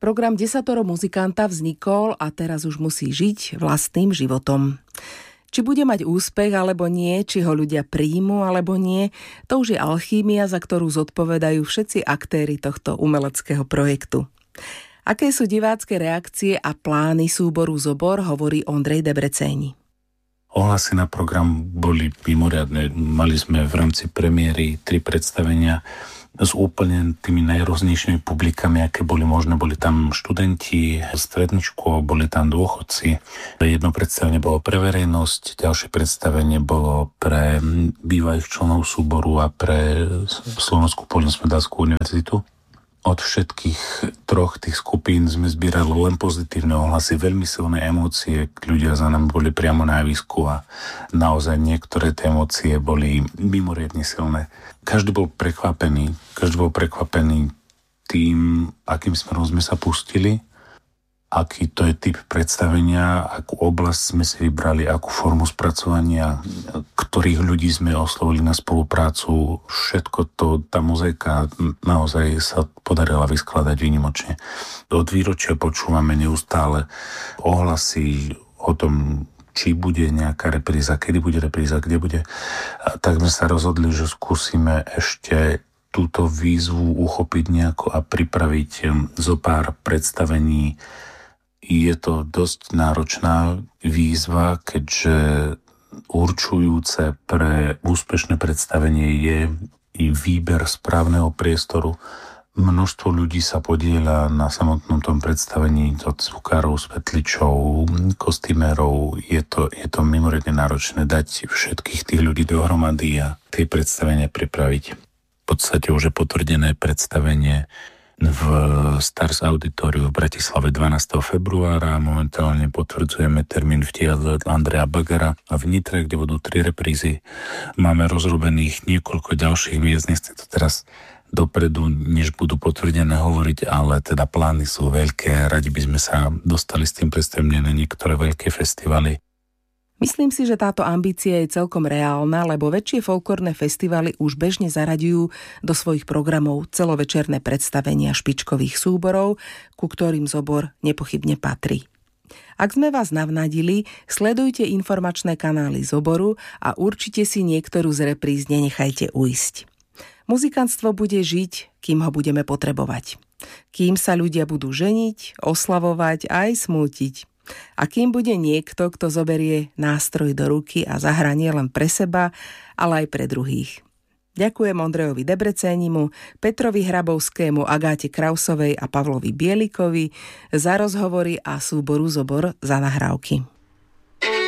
Program Desatoro muzikanta vznikol a teraz už musí žiť vlastným životom. Či bude mať úspech alebo nie, či ho ľudia príjmu alebo nie, to už je alchýmia, za ktorú zodpovedajú všetci aktéri tohto umeleckého projektu. Aké sú divácké reakcie a plány súboru Zobor, hovorí Ondrej Debreceni. Ohlasy na program boli mimoriadne. Mali sme v rámci premiéry 3 predstavenia s úplne tými najrôznejšími publikami, aké boli možné. Boli tam študenti, stredných škôl, boli tam dôchodci. Jedno predstavenie bolo pre verejnosť, ďalšie predstavenie bolo pre bývalých členov súboru a pre Slovenskú poľnohospodársku univerzitu. Od všetkých 3 tých skupín sme zbierali len pozitívne ohlasy, veľmi silné emócie. Ľudia za nami boli priamo na javisku a naozaj niektoré tie emócie boli mimoriadne silné. Každý bol prekvapený tým, akým smerom sme sa pustili, aký to je typ predstavenia, akú oblasť sme si vybrali, akú formu spracovania, ktorých ľudí sme oslovili na spoluprácu. Všetko to, tá mozaika naozaj sa podarila vyskladať výnimočne. Od výročia počúvame neustále ohlasy o tom, či bude nejaká repríza, kedy bude repríza, kde bude. Tak sme sa rozhodli, že skúsime ešte túto výzvu uchopiť nejako a pripraviť zo pár predstavení. Je to dosť náročná výzva, keďže určujúce pre úspešné predstavenie je i výber správneho priestoru. Množstvo ľudí sa podieľa na samotnom tom predstavení, od zvukárov, svetličov, kostýmerov. Je to mimoriadne náročné dať všetkých tých ľudí dohromady a tie predstavenia pripraviť. V podstate už je potvrdené predstavenie v Stars Auditoriu v Bratislave 12. februára. Momentálne potvrdzujeme termín v divadle Andreja Bagara a v Nitre, kde budú 3 reprízy. Máme rozrobených niekoľko ďalších miest, nechcem to teraz dopredu, než budú potvrdené hovoriť, ale teda plány sú veľké. Radi by sme sa dostali s tým predstavením na niektoré veľké festivaly. Myslím si, že táto ambícia je celkom reálna, lebo väčšie folklórne festivaly už bežne zaraďujú do svojich programov celovečerné predstavenia špičkových súborov, ku ktorým Zobor nepochybne patrí. Ak sme vás navnadili, sledujte informačné kanály Zoboru a určite si niektorú z repríz nenechajte ujsť. Muzikantstvo bude žiť, kým ho budeme potrebovať. Kým sa ľudia budú ženiť, oslavovať a aj smútiť. A kým bude niekto, kto zoberie nástroj do ruky a zahrá nielen pre seba, ale aj pre druhých. Ďakujem Ondrejovi Debrecenimu, Petrovi Hrabovskému, Agáte Krausovej a Pavlovi Bielikovi za rozhovory a súboru Zobor za nahrávky.